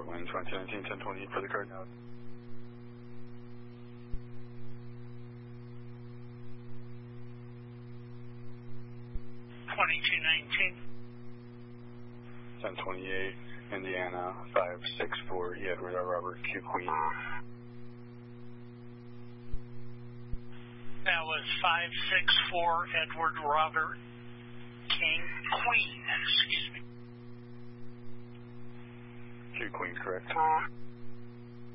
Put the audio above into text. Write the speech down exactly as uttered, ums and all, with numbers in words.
Short winds, one seventeen, ten twenty for the card now. twenty-two nineteen. ten twenty-eight, Indiana, five six four, Edward Robert, Q Queen. That was five six four, Edward Robert, King, Queen, excuse me. Q Queen, correct.